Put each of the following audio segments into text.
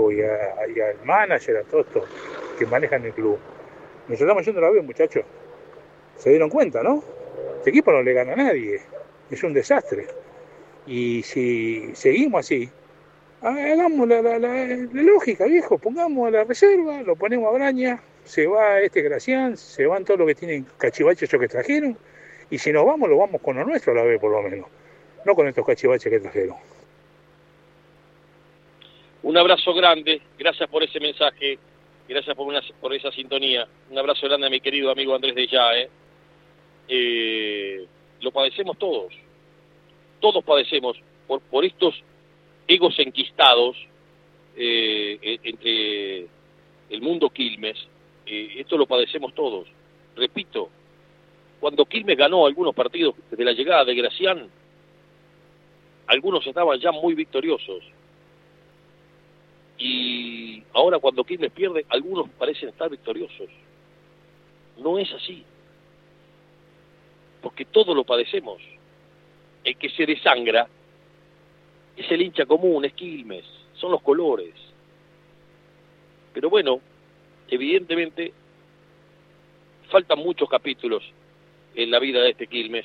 deportivo y al manager, a todos estos que manejan el club. Nos estamos yendo al avión, muchachos. ¿Se dieron cuenta, no? Este equipo no le gana a nadie. Es un desastre. Y si seguimos así, hagamos la lógica, viejo. Pongamos a la reserva, lo ponemos a Braña, se va Gracián, se van todos los que tienen cachivaches que trajeron. Y si nos vamos, lo vamos con lo nuestro a la vez, por lo menos. No con estos cachivaches que trajeron. Un abrazo grande, gracias por ese mensaje, gracias por esa sintonía. Un abrazo grande a mi querido amigo Andrés de Ya. Lo padecemos todos padecemos por estos egos enquistados entre el mundo Quilmes. Esto lo padecemos todos. Repito, cuando Quilmes ganó algunos partidos desde la llegada de Gracián, algunos estaban ya muy victoriosos. Y ahora cuando Quilmes pierde, algunos parecen estar victoriosos. No es así. Porque todo lo padecemos. El que se desangra es el hincha común, es Quilmes, son los colores. Pero bueno, evidentemente faltan muchos capítulos en la vida de este Quilmes,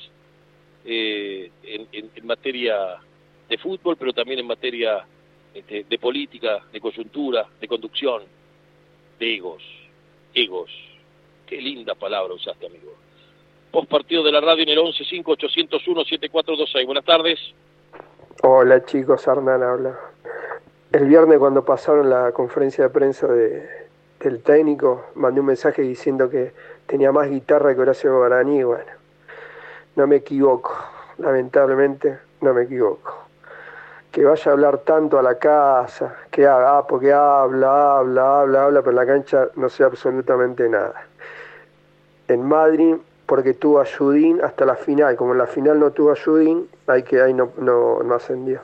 en materia de fútbol, pero también en materia de política, de coyuntura, de conducción, de egos. Qué linda palabra usaste, amigo. Post partido de la radio en el 11-5-801-7426. Buenas tardes. Hola chicos, Hernán habla. El viernes cuando pasaron la conferencia de prensa del técnico, mandé un mensaje diciendo que tenía más guitarra que Horacio Guaraní. Bueno, no me equivoco, lamentablemente no me equivoco. Que vaya a hablar tanto a la casa, que haga, porque habla, pero en la cancha no sé absolutamente nada. En Madrid, porque tuvo a Judín hasta la final, como en la final no tuvo a Judín, ahí no ascendió.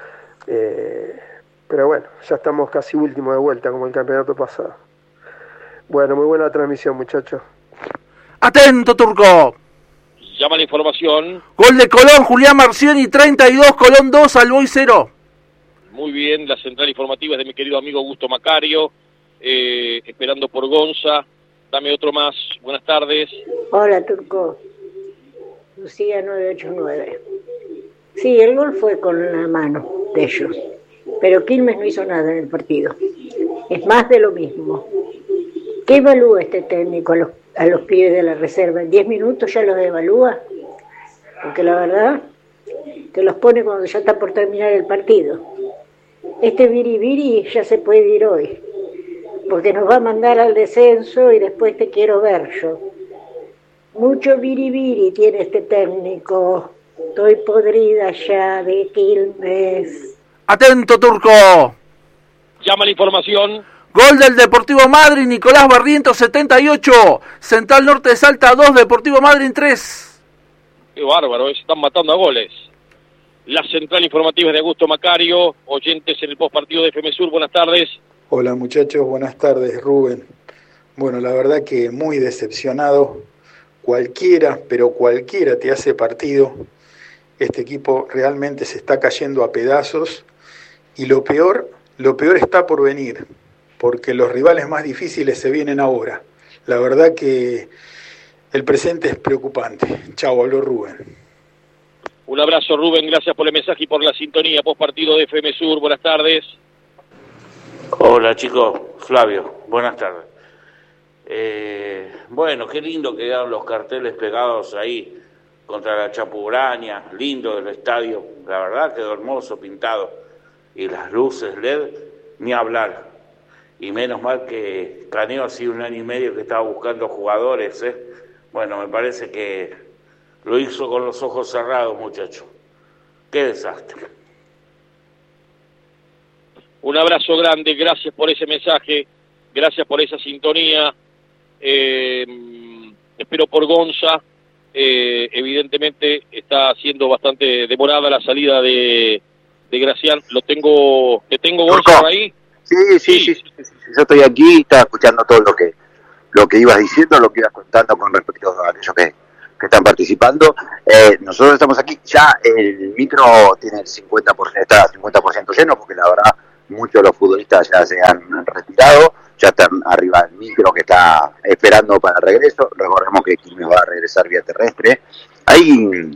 Pero bueno, ya estamos casi último de vuelta, como el campeonato pasado. Bueno, muy buena transmisión, muchachos. ¡Atento, Turco! Llama la información. Gol de Colón, Julián Marcioni, 32, Colón 2, Alboy 0. Muy bien, la central informativa es de mi querido amigo Augusto Macario, esperando por Gonza. Dame otro más. Buenas tardes. Hola, Turco. Lucía 989. Sí, el gol fue con la mano de ellos, pero Quilmes no hizo nada en el partido. Es más de lo mismo. ¿Qué evalúa este técnico a los pibes de la reserva? ¿En 10 minutos ya los evalúa? Porque la verdad que los pone cuando ya está por terminar el partido. Este biribiri ya se puede ir hoy, porque nos va a mandar al descenso y después te quiero ver yo. Mucho biribiri tiene este técnico. Estoy podrida ya de Quilmes. ¡Atento, Turco! Llama la información. Gol del Deportivo Madryn, Nicolás Barrientos, 78. Central Norte de Salta 2, Deportivo Madryn 3. Qué bárbaro, se están matando a goles. La central informativa es de Augusto Macario, oyentes en el postpartido de FM Sur. Buenas tardes. Hola muchachos, buenas tardes, Rubén. Bueno, la verdad que muy decepcionado. Cualquiera te hace partido. Este equipo realmente se está cayendo a pedazos y lo peor está por venir, porque los rivales más difíciles se vienen ahora. La verdad que el presente es preocupante. Chau, habló Rubén. Un abrazo, Rubén, gracias por el mensaje y por la sintonía. Post partido de FM Sur, buenas tardes. Hola chicos, Flavio, buenas tardes. Bueno, qué lindo quedaron los carteles pegados ahí contra la Chapubraña, lindo del estadio, la verdad quedó hermoso pintado. Y las luces LED, ni hablar. Y menos mal que Caneo así 1 año y medio que estaba buscando jugadores, Bueno, me parece que lo hizo con los ojos cerrados, muchachos. Qué desastre. Un abrazo grande, gracias por ese mensaje, gracias por esa sintonía. Espero por Gonza. Evidentemente está siendo bastante demorada la salida de Gracián. ¿Te tengo Gonza por ahí? Sí, yo estoy aquí, estaba escuchando todo lo que ibas diciendo, lo que ibas contando con respecto a aquellos que están participando. Nosotros estamos aquí, ya el micro tiene el 50%, está 50% lleno, porque la verdad muchos de los futbolistas ya se han retirado, ya están arriba del micro que está esperando para el regreso. Recordemos que Quilmes va a regresar vía terrestre. Hay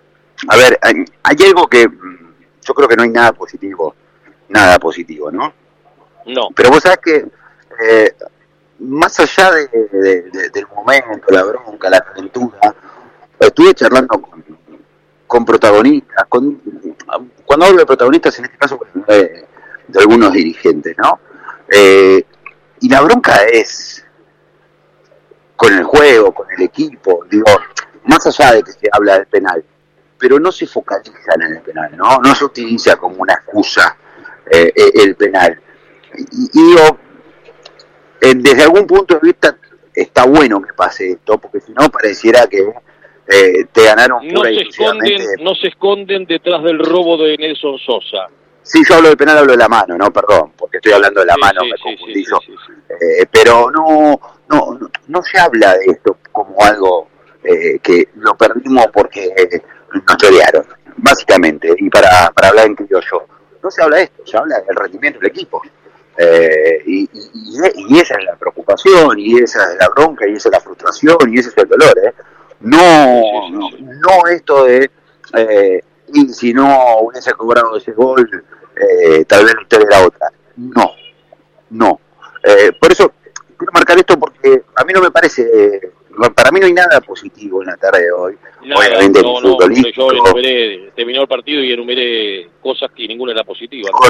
algo que yo creo que no hay nada positivo, ¿no? No. Pero vos sabés que más allá del momento, la bronca, la calentura, estuve charlando con protagonistas, cuando hablo de protagonistas en este caso de algunos dirigentes, ¿no? Y la bronca es con el juego, con el equipo, digo, más allá de que se habla del penal, pero no se focalizan en el penal, no se utiliza como una excusa el penal. Y digo, desde algún punto de vista está bueno que pase esto, porque si no pareciera que te ganaron pura y exclusivamente. No se esconden detrás del robo de Nelson Sosa. Sí, yo hablo del penal, hablo de la mano, ¿no? Perdón, porque estoy hablando de la mano, me confundí yo. Pero no se habla de esto como algo que lo perdimos porque nos chorearon, básicamente, y para hablar en criollo. No se habla de esto, se habla del rendimiento del equipo. Y esa es la preocupación, y esa es la bronca, y esa es la frustración, y ese es el dolor, no esto de y si no hubiese cobrado ese gol tal vez la historia era otra. No. Por eso quiero marcar esto, porque a mí no me parece, para mí no hay nada positivo en la tarde de hoy. Obviamente yo terminó el partido y enumeré cosas que ninguna era positiva, ¿no?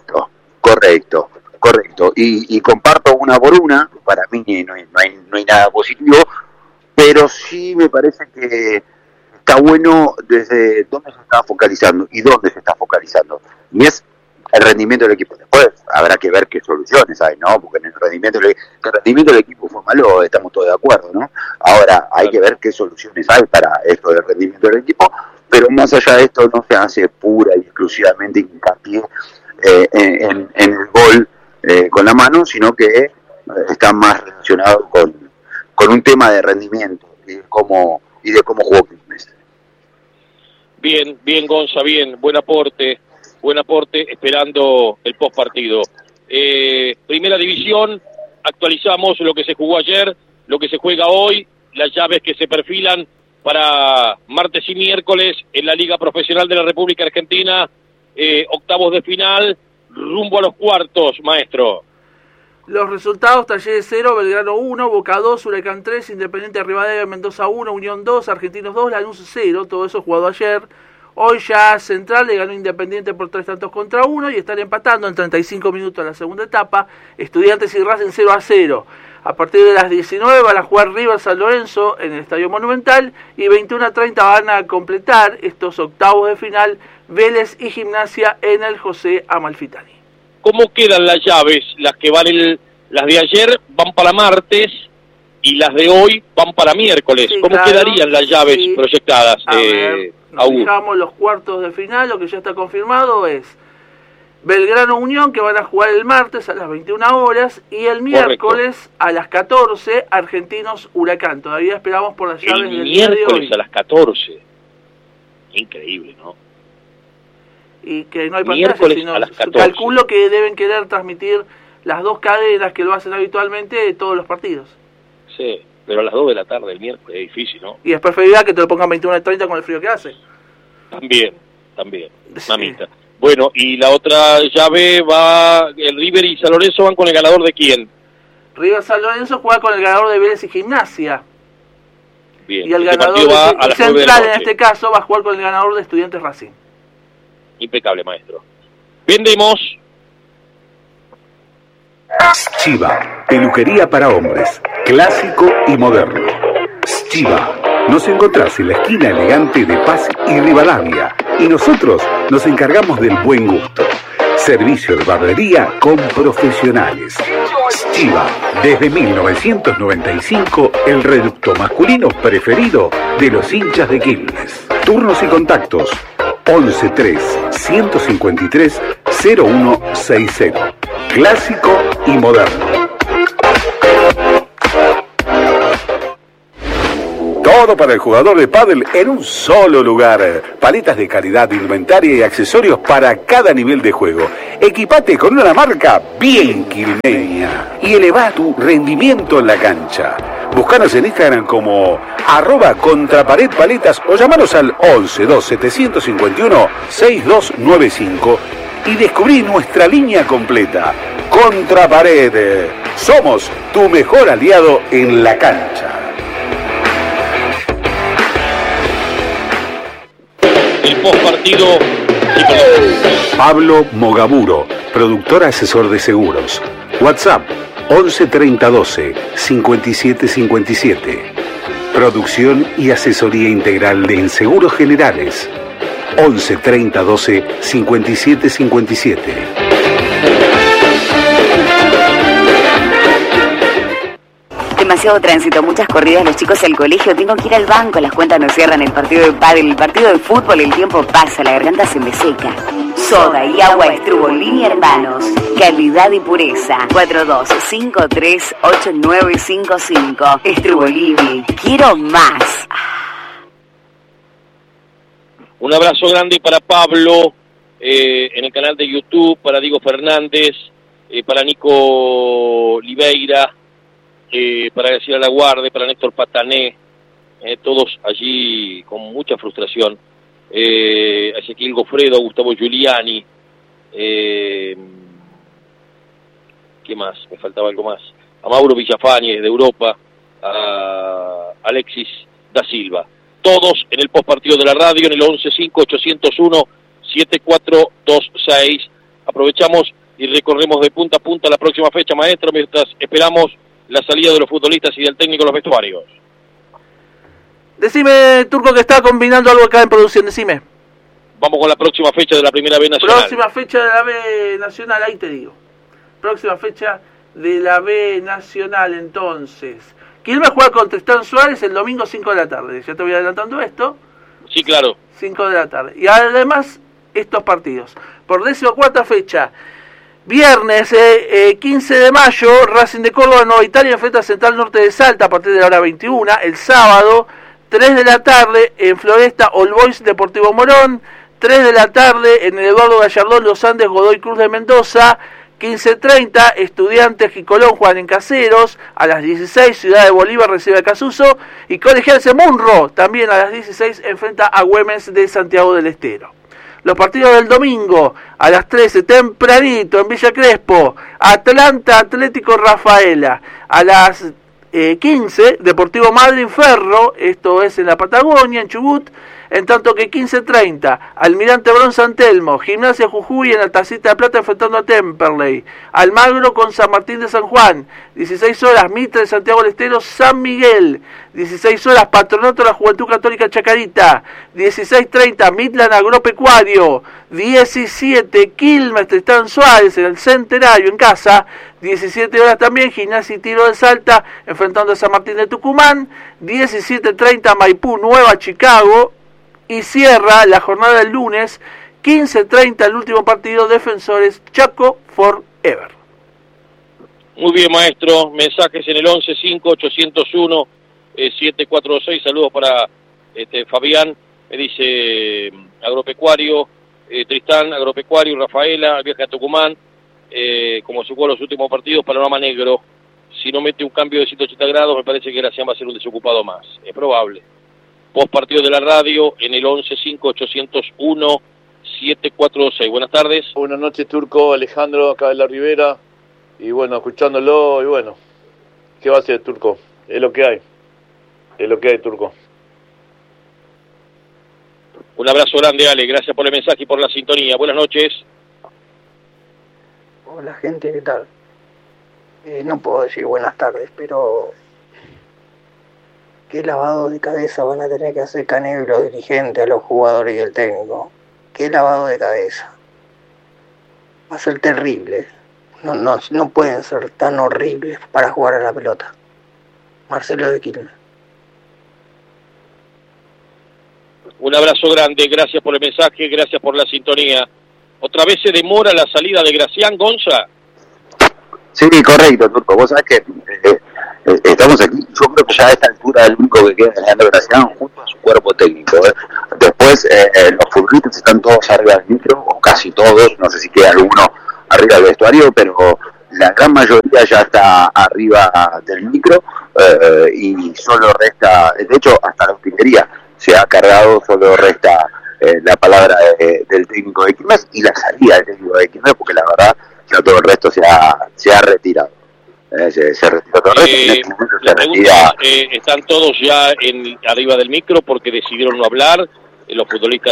Correcto. Y comparto una por una. Para mí no hay nada positivo, pero sí me parece que está bueno desde dónde se está focalizando y dónde se está focalizando. Y es el rendimiento del equipo. Después habrá que ver qué soluciones hay, ¿no? Porque en el rendimiento del equipo fue malo, estamos todos de acuerdo, ¿no? Ahora hay que ver qué soluciones hay para esto del rendimiento del equipo, pero más allá de esto no se hace pura y exclusivamente hincapié en el gol con la mano, sino que está más relacionado con un tema de rendimiento y de cómo jugó Quilmes. Bien, Gonza, bien, buen aporte, esperando el post partido. Primera división, actualizamos lo que se jugó ayer, lo que se juega hoy, las llaves que se perfilan para martes y miércoles en la Liga Profesional de la República Argentina, octavos de final, rumbo a los cuartos, maestro. Los resultados: Talleres 0, Belgrano 1, Boca 2, Huracán 3, Independiente Rivadavia, Mendoza 1, Unión 2, Argentinos 2, Lanús 0, todo eso jugado ayer. Hoy ya Central le ganó Independiente por 3-1 y están empatando en 35 minutos la segunda etapa. Estudiantes y Racing 0-0. A partir de las 19 van a jugar River San Lorenzo en el Estadio Monumental y 21:30 van a completar estos octavos de final Vélez y Gimnasia en el José Amalfitani. ¿Cómo quedan las llaves? Las que valen, las de ayer van para martes y las de hoy van para miércoles. Sí, ¿cómo quedarían las llaves proyectadas? Fijamos los cuartos de final. Lo que ya está confirmado es Belgrano Unión, que van a jugar el martes a las 21 horas, y el miércoles a las 14 Argentinos Huracán. Todavía esperamos por las llaves del día de hoy. Miércoles a las 14. Increíble, ¿no? Y que no hay pantalla, sino calculo que deben querer transmitir las dos cadenas que lo hacen habitualmente de todos los partidos. Sí, pero a las 2 de la tarde el miércoles es difícil, ¿no? Y es preferible que te lo pongan 21:30 con el frío que hace. También, mamita. Bueno, y la otra llave va, el River y San Lorenzo van con el ganador de quién? River San Lorenzo juega con el ganador de Vélez y Gimnasia. Bien. Y el ganador de Central en este caso va a jugar con el ganador de Estudiantes Racing. Impecable, maestro. Vendemos. Chiva, peluquería para hombres, clásico y moderno. Chiva, nos encontrás en la esquina elegante de Paz y Rivadavia, y nosotros nos encargamos del buen gusto. Servicio de barbería con profesionales. Chiva, desde 1995, el reducto masculino preferido de los hinchas de Quilmes. Turnos y contactos 11-3-153-0160. Clásico y moderno. Todo para el jugador de pádel en un solo lugar. Paletas de calidad, indumentaria y accesorios para cada nivel de juego. Equipate con una marca bien quilmeña y eleva tu rendimiento en la cancha. Búscanos en Instagram como @contraparedpaletas o llamanos al 11-2751-6295 y descubrí nuestra línea completa. Contrapared. Somos tu mejor aliado en la cancha. El postpartido. Pablo Mogaburo, productor asesor de seguros. WhatsApp 11 30 12 57 57. Producción y asesoría integral de Inseguros Generales. 11 30 12 57 57. Demasiado tránsito, muchas corridas, los chicos al colegio, tengo que ir al banco, las cuentas no cierran, el partido de pádel, el partido de fútbol, el tiempo pasa, la garganta se me seca. Soda y agua Estrubolini Hermanos, calidad y pureza. 42538955. Estrubolini, quiero más. Un abrazo grande para Pablo en el canal de YouTube, para Diego Fernández, para Nico Oliveira, para Graciela Laguarde, para Néstor Patané, todos allí con mucha frustración. Ezequiel Gofredo, Gustavo Giuliani, ¿qué más? Me faltaba algo más. A Mauro Villafani desde Europa, a Alexis da Silva. Todos en el postpartido de la radio en el 11-5-801-7426. Aprovechamos y recorremos de punta a punta la próxima fecha, maestro, mientras esperamos la salida de los futbolistas y del técnico en los vestuarios. Decime, Turco, que está combinando algo acá en producción, decime. Vamos con la próxima fecha de la Primera B Nacional. Próxima fecha de la B Nacional, ahí te digo. Próxima fecha de la B Nacional, entonces. Quilmes juega con Tristán Suárez el domingo 5 de la tarde. Ya te voy adelantando esto. Sí, claro. 5 de la tarde. Y además, estos partidos. Por 14ª fecha, viernes 15 de mayo, Racing de Córdoba, Nueva Italia, enfrenta a Central Norte de Salta a partir de la hora 21. El sábado, 3 de la tarde, en Floresta, All Boys Deportivo Morón. 3 de la tarde, en el Eduardo Gallardón, Los Andes, Godoy Cruz de Mendoza. 15:30, Estudiantes y Colón juegan en Caseros. A las 16, Ciudad de Bolívar recibe a Casuso. Y Colegiense Munro, también a las 16, enfrenta a Güemes de Santiago del Estero. Los partidos del domingo, a las 13, tempranito, en Villa Crespo, Atlanta Atlético Rafaela. A las 15, Deportivo Madryn Ferro, esto es en la Patagonia, en Chubut. En tanto que 15:30, Almirante Brown San Telmo, Gimnasia Jujuy en la Tacita de Plata enfrentando a Temperley. Almagro con San Martín de San Juan. 16 horas, Mitre de Santiago del Estero, San Miguel. 16 horas, Patronato de la Juventud Católica Chacarita. 16:30, Midland Agropecuario. 17, Quilmes Tristán Suárez en el Centenario en casa. 17 horas también, Gimnasia y Tiro de Salta enfrentando a San Martín de Tucumán. 17:30, Maipú Nueva Chicago. Y cierra la jornada del lunes, 15:30, el último partido, Defensores Chaco Forever. Muy bien, maestro. Mensajes en el 11-5-801-746. Saludos para Fabián. Me dice Agropecuario, Tristán, Agropecuario, Rafaela, viaje a Tucumán. Como se jugó los últimos partidos, panorama negro. Si no mete un cambio de 180 grados, me parece que Gracián va a ser un desocupado más. Es probable. Post partido de la radio en el 11-5-801-746. Buenas tardes. Buenas noches, Turco. Alejandro, acá de la Ribera. Y bueno, escuchándolo, y bueno, ¿qué va a hacer, Turco? Es lo que hay. Es lo que hay, Turco. Un abrazo grande, Ale. Gracias por el mensaje y por la sintonía. Buenas noches. Hola, gente, ¿qué tal? No puedo decir buenas tardes, pero ¿qué lavado de cabeza van a tener que hacer Canelo y los dirigentes, a los jugadores y el técnico? ¿Qué lavado de cabeza? Va a ser terrible. No pueden ser tan horribles para jugar a la pelota. Marcelo de Quilmes. Un abrazo grande, gracias por el mensaje, gracias por la sintonía. ¿Otra vez se demora la salida de Gracián, Gonza? Sí, correcto, Turco. Vos sabés que estamos aquí. Yo creo que ya a esta altura el único que queda es Leandro Gracián junto a su cuerpo técnico. Después los futbolistas están todos arriba del micro, o casi todos, no sé si queda alguno arriba del vestuario, pero la gran mayoría ya está arriba del micro, y solo resta, de hecho hasta la utilería se ha cargado, solo resta la palabra del técnico de Quilmes y la salida del técnico de Quilmes, porque la verdad ya todo el resto se ha retirado. Se retiró todo el resto, en este momento se retira. ¿Están todos ya arriba del micro porque decidieron no hablar? Los futbolistas,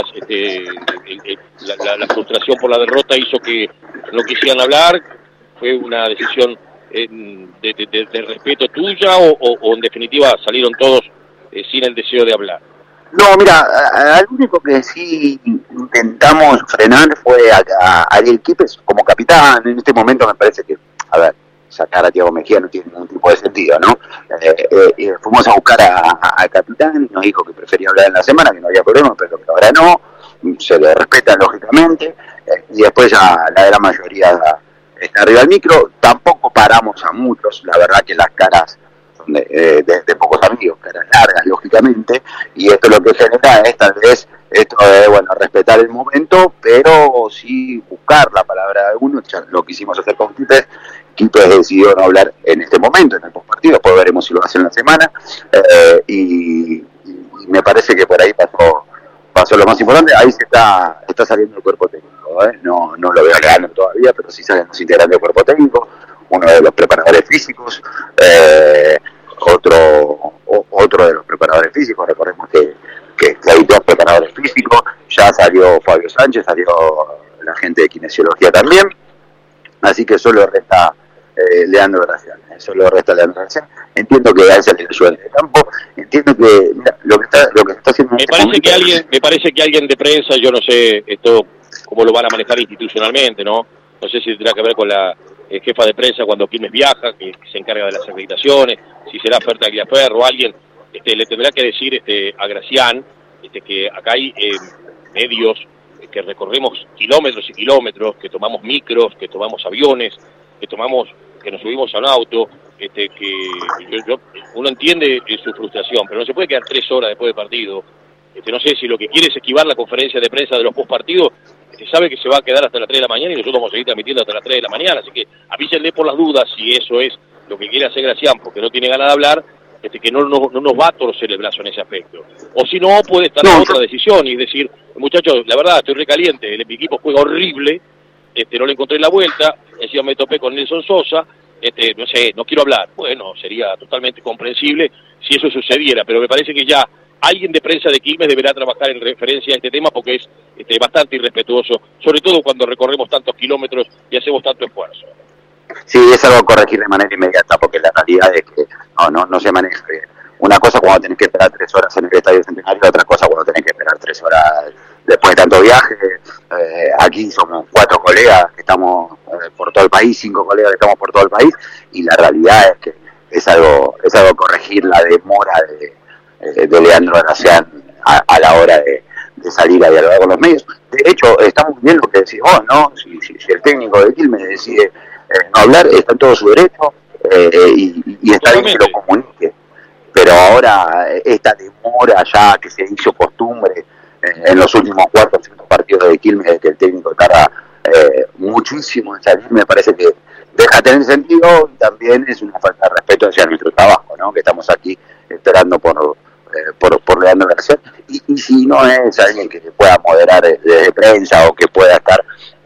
la frustración por la derrota hizo que no quisieran hablar. ¿Fue una decisión de respeto tuya o en definitiva salieron todos sin el deseo de hablar? No, mira, al único que sí intentamos frenar fue a Ariel Quipes como capitán. En este momento me parece que, a ver, sacar a Thiago Mejía no tiene ningún tipo de sentido, ¿no? Fuimos a buscar al capitán y nos dijo que prefería hablar en la semana, que no había problema, pero que ahora no. Se lo respeta lógicamente, y después ya la gran mayoría está arriba del micro. Tampoco paramos a muchos, la verdad que las caras son de pocos amigos, caras largas lógicamente, y esto lo que genera es tal vez esto de, bueno, respetar el momento, pero sí buscar la palabra de alguno. Ya lo quisimos hacer con Quipes. Quipes decidió no hablar en este momento, en el postpartido, después veremos si lo hace en la semana, y me parece que por ahí pasó lo más importante. Ahí se está saliendo el cuerpo técnico, no lo veo legal todavía, pero sí salen los integrantes del cuerpo técnico, uno de los preparadores físicos, otro de los preparadores físicos. Recordemos que hay dos preparadores físicos, ya salió Fabio Sánchez, salió la gente de kinesiología también, así que solo resta Leandro Gracián. Entiendo que a él se le ayuda en el campo, entiendo que mira, lo que está haciendo me parece que alguien de prensa, yo no sé esto cómo lo van a manejar institucionalmente, no sé si tendrá que ver con la jefa de prensa cuando Quilmes viaja, que se encarga de las acreditaciones, si será Ferta Aguilaferro o alguien, le tendrá que decir a Gracián que acá hay medios que recorremos kilómetros y kilómetros, que tomamos micros, que tomamos aviones, que nos subimos a un auto, que uno entiende su frustración, pero no se puede quedar 3 horas después del partido. No sé si lo que quiere es esquivar la conferencia de prensa de los postpartidos, sabe que se va a quedar hasta las 3 de la mañana y nosotros vamos a seguir transmitiendo hasta las 3 de la mañana, así que avísenle por las dudas si eso es lo que quiere hacer Gracián, porque no tiene ganas de hablar, que no nos va a torcer el brazo en ese aspecto. O si no, puede estar en otra decisión y decir, muchachos, la verdad, estoy recaliente, el equipo juega horrible, no le encontré la vuelta, encima me topé con Nelson Sosa, no sé, no quiero hablar. Bueno, sería totalmente comprensible si eso sucediera, pero me parece que ya alguien de prensa de Quilmes deberá trabajar en referencia a este tema porque es bastante irrespetuoso, sobre todo cuando recorremos tantos kilómetros y hacemos tanto esfuerzo. Sí, es algo a corregir de manera inmediata, porque la realidad es que no se maneja bien. Una cosa cuando tenés que esperar 3 horas en el Estadio Centenario, otra cosa cuando tenés que esperar 3 horas después de tanto viaje. Aquí somos 4 colegas que estamos por todo el país, 5 colegas que estamos por todo el país, y la realidad es que es algo a corregir la demora de Leandro Gracián a la hora de salir a dialogar con los medios. De hecho, está muy bien lo que decís vos, ¿no? Si el técnico de Quilmes decide no hablar, está en todo su derecho, y está bien que lo comunique, pero ahora esta demora ya que se hizo costumbre en los últimos 4 o 5 partidos de Quilmes, de que el técnico tarda muchísimo en salir, me parece que deja de tener sentido, y también es una falta de respeto hacia nuestro trabajo, ¿no? Que estamos aquí esperando por Leandro Gracián, y si no es alguien que pueda moderar desde prensa o que pueda estar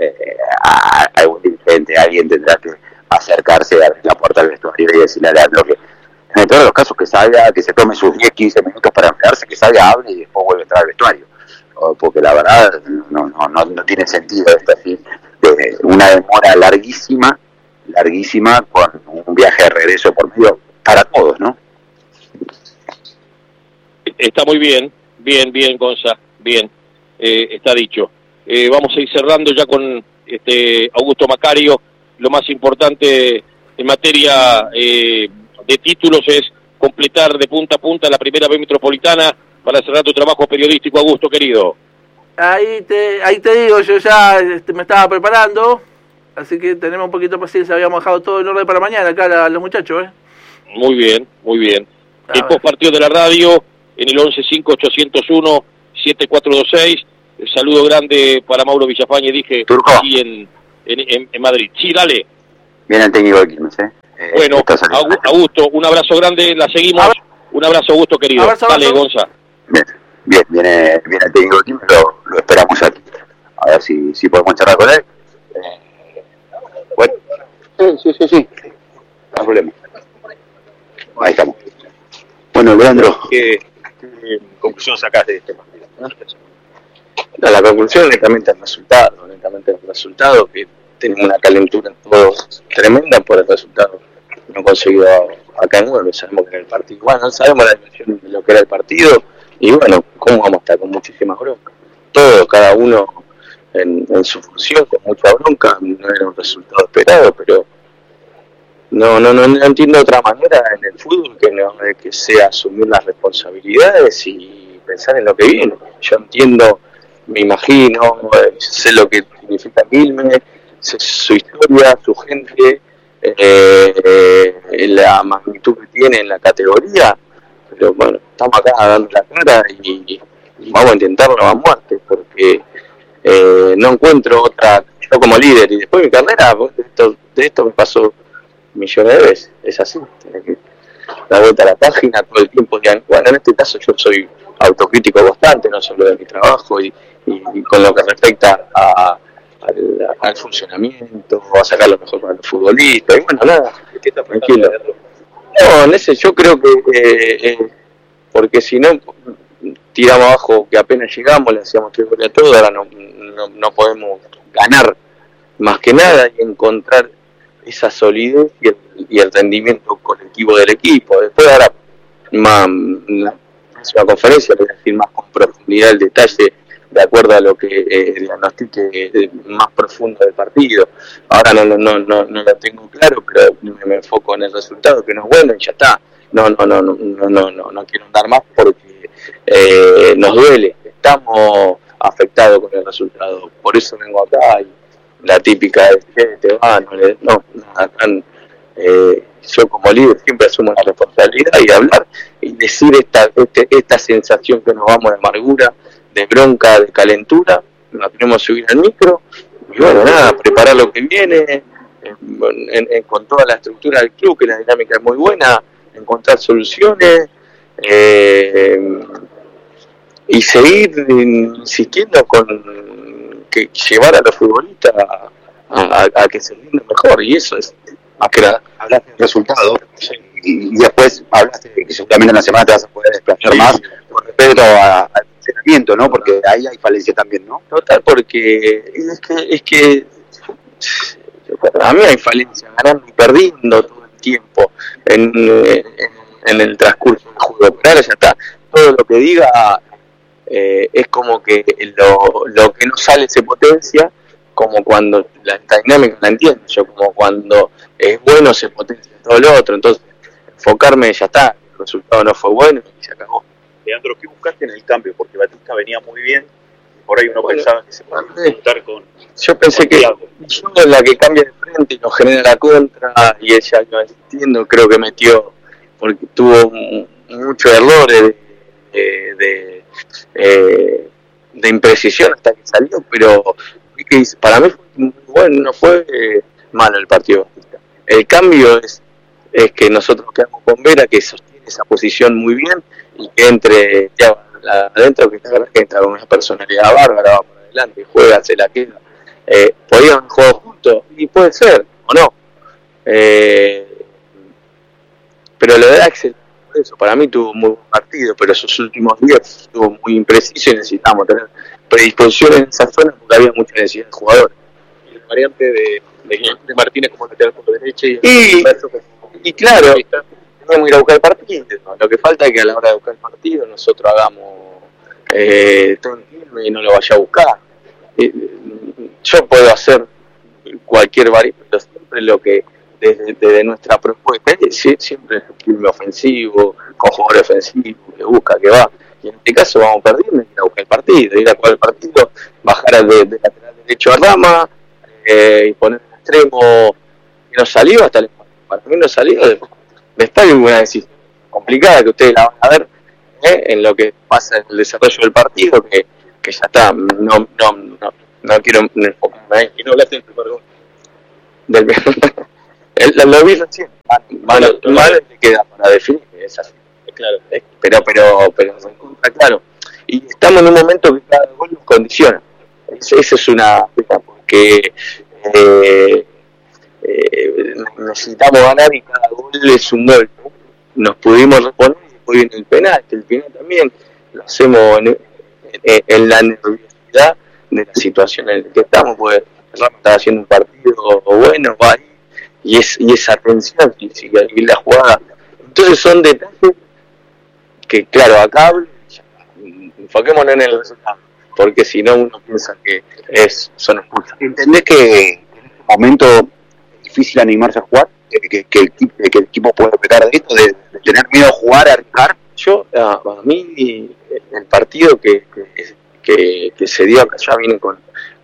a algún dirigente, alguien tendrá que acercarse a la puerta del vestuario y decirle a Leandro que en todos los casos que salga, que se tome sus 10-15 minutos para enfriarse, que salga, hable y después vuelve a entrar al vestuario, porque la verdad no tiene sentido esto así, de una demora larguísima con un viaje de regreso por medio para todos, ¿no? Está muy bien, Gonza, bien, está dicho. Vamos a ir cerrando ya con Augusto Macario. Lo más importante en materia de títulos es completar de punta a punta la primera B metropolitana para cerrar tu trabajo periodístico, Augusto, querido. Ahí te digo, yo ya me estaba preparando, así que tenemos un poquito de paciencia, habíamos dejado todo en orden para mañana acá los muchachos, Muy bien, muy bien. El postpartido de la radio en el 115801-7426. El saludo grande para Mauro Villafañe, dije, Turco. aquí en Madrid. Sí, dale. Viene el técnico de Quilmes, Bueno, Augusto, un abrazo grande, la seguimos. Un abrazo, Augusto, querido. Dale, Gonza. Bien, viene el técnico de Quilmes, lo esperamos aquí. A ver si podemos charlar con él. Bueno, sí. No hay problema. Ahí estamos. Bueno, Leandro. ¿Qué conclusión sacás de este partido? No, la conclusión, honestamente, el resultado, que tenemos una calentura todos tremenda por el resultado que no conseguido acá en Huelva. Sabemos que en el partido, bueno, sabemos la dimensión de lo que era el partido, y bueno, cómo vamos a estar con muchísimas broncas. Todos, cada uno en su función, con mucha bronca. No era un resultado esperado, pero no entiendo otra manera en el fútbol que sea asumir las responsabilidades y pensar en lo que viene. Yo entiendo, me imagino, sé lo que significa Quilmes, sé su historia, su gente, la magnitud que tiene en la categoría, pero bueno, estamos acá dando la cara y vamos a intentarlo a muerte, porque no encuentro otra. Yo como líder, y después de mi carrera, de esto me pasó millones de veces, es así, tenés que dar vuelta a la página todo el tiempo. Bueno, en este caso yo soy autocrítico bastante, no solo de mi trabajo y con lo que respecta al funcionamiento, a sacar lo mejor para los futbolistas, y bueno, nada, tranquilo. No, en ese yo creo que, porque si no, tiramos abajo, que apenas llegamos, le hacíamos 3 goles a todo, ahora no podemos ganar más que nada y encontrar esa solidez y el rendimiento colectivo del equipo. Después ahora en la próxima conferencia le voy a decir más con profundidad el detalle de acuerdo a lo que diagnostique más profundo del partido. Ahora no lo tengo claro, pero me enfoco en el resultado, que no es bueno, y ya está. No quiero andar más porque nos duele, estamos afectados con el resultado, por eso vengo acá. Y la típica de yo como líder siempre asumo la responsabilidad y hablar y decir esta sensación que nos vamos de amargura, de bronca, de calentura, nos tenemos que subir al micro y bueno, nada, preparar lo que viene con toda la estructura del club, que la dinámica es muy buena, encontrar soluciones y seguir insistiendo con que llevar a los futbolistas a que se rinden mejor, y eso es más que nada. Hablaste del resultado y después hablaste de que seguramente en la semana te vas a poder desplazar más con respecto al funcionamiento, ¿no? Porque ahí hay falencia también, ¿no? Total, porque es que a mí hay falencia, ganando y perdiendo todo el tiempo en el transcurso del juego, pero ahora ya está, todo lo que diga es como que lo que no sale se potencia, como cuando la dinámica la entiendo yo, como cuando es bueno se potencia todo lo otro. Entonces enfocarme, ya está, el resultado no fue bueno y se acabó. Leandro, ¿qué buscaste en el cambio? Porque Batista venía muy bien y por ahí uno pensaba que se podía juntar con... Yo pensé que yo en la que cambia de frente y nos genera la contra, y ella no entiendo, creo que metió, porque tuvo muchos errores de imprecisión hasta que salió, pero para mí fue muy bueno, no fue malo el partido. El cambio es que nosotros quedamos con Vera, que sostiene esa posición muy bien y que entre adentro, que entra con una personalidad bárbara, va por adelante, juega, se la queda. Podían jugar juntos, y puede ser, o no. Pero lo de Axel, eso, para mí tuvo un muy buen partido, pero esos últimos días estuvo muy impreciso y necesitamos tener predisposición en esa zona porque había mucha necesidad de jugadores. Y la variante de Martínez como lateral por derecha y claro, tenemos que ir a buscar el partido. Lo que falta es que a la hora de buscar el partido nosotros hagamos todo el tiempo y no lo vaya a buscar. Yo puedo hacer cualquier variante, pero siempre lo que desde nuestra propuesta siempre es un firme ofensivo, con jugadores ofensivos, que busca, que va. Y en este caso vamos perdiendo, ir a buscar el partido, ir a jugar el partido, bajar de lateral derecho a Rama y poner el extremo que no salió hasta el empate. Para mí no salió, estadio es una decisión complicada que ustedes la van a ver en lo que pasa en el desarrollo del partido, que ya está. No quiero enfocarme, quiero hablar del primer gol. Lo vi recién. Mal le queda para definir, es así. Claro. Pero claro. Y estamos en un momento que cada gol nos condiciona. Esa es una pena, porque necesitamos ganar y cada gol es un gol. Nos pudimos reponer y después viene el penal también lo hacemos en la nerviosidad de la situación en la que estamos, porque Ramos está haciendo un partido bueno, va ahí, y esa tensión, y la jugada. Entonces son detalles que, claro, acá enfoquémonos en el resultado, porque si no uno piensa que son expulsas. ¿Entendés que en este momento es difícil animarse a jugar? Que el equipo puede pecar de esto, de tener miedo a jugar, a arriesgar. A mí el partido que se dio acá ya viene con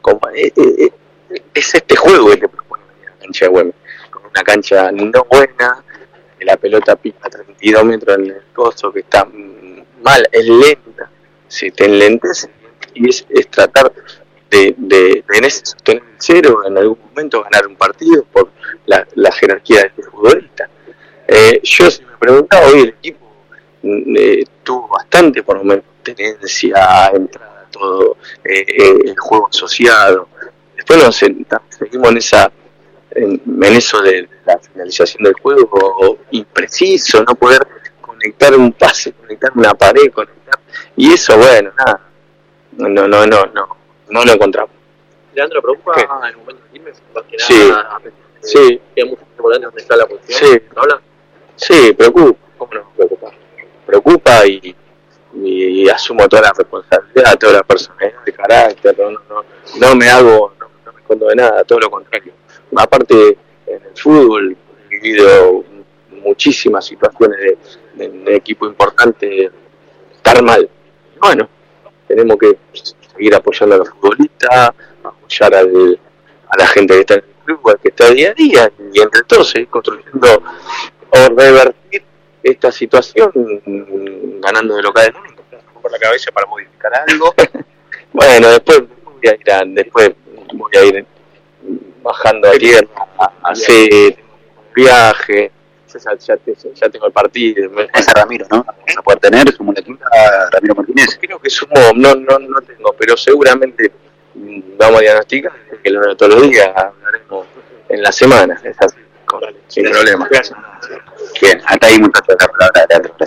es este juego el que propone la cancha de Güemes, con una cancha no buena, que la pelota pica 32 metros en el coso, que está mal, es lenta, se te enlentece, y es tratar de en ese sostener el cero, en algún momento ganar un partido por la jerarquía de este futbolista. Yo, si me preguntaba, hoy el equipo tuvo bastante por lo menos tenencia, entrada, todo el juego asociado. Después seguimos en eso de la finalización del juego impreciso, no poder conectar un pase, conectar una pared, y eso, bueno, nada, no lo encontramos. Leandro, ¿preocupa el momento de Quilmes? Sí. ¿Queda mucho tiempo delante donde está la posición? Sí. ¿No habla? Sí, preocupa. ¿Cómo no preocupa? Preocupa y asumo toda la responsabilidad, toda la personalidad, el carácter, no me escondo de nada, todo lo contrario. Aparte, en el fútbol he vivido muchísimas situaciones de equipo importante estar mal. Bueno, tenemos que seguir apoyando a los futbolistas, apoyar a la gente que está en el club, al que está día a día, y entre todos seguir construyendo o revertir esta situación ganando de local por la cabeza para modificar algo. Bueno, después voy a ir bajando a tierra, a hacer viaje. Ya tengo el partido. Ese Ramiro, ¿no? Vamos a poder tener su muletita Ramiro Martínez. Creo que sumo, no tengo, pero seguramente vamos a diagnosticar, que lo veo todos los días, hablaremos en la semana, es así, sin problema. Gracias. Bien, hasta ahí muchachos, la palabra de Andrés.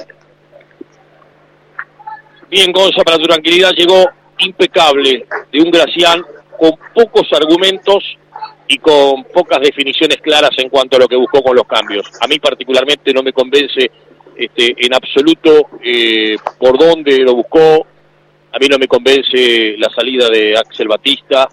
Bien, Gonza, para tu tranquilidad, llegó impecable de un Gracián con pocos argumentos y con pocas definiciones claras en cuanto a lo que buscó con los cambios. A mí particularmente no me convence en absoluto por dónde lo buscó. A mí no me convence la salida de Axel Batista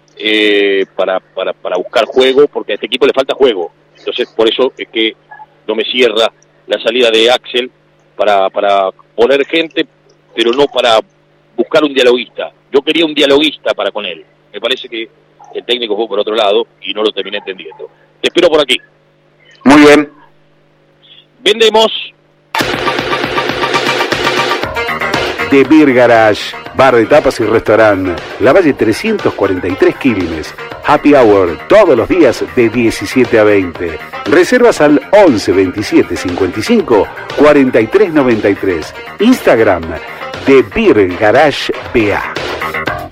para buscar juego, porque a este equipo le falta juego. Entonces, por eso es que no me cierra la salida de Axel para poner gente, pero no para buscar un dialoguista. Yo quería un dialoguista para con él. Me parece que el técnico fue por otro lado y no lo terminé entendiendo. Te espero por aquí. Muy bien. Vendemos. The Beer Garage, bar de tapas y restaurante, La Valle 343 Quilmes. Happy Hour todos los días de 17 a 20. Reservas al 11 27 55 43 93. Instagram The Beer Garage BA.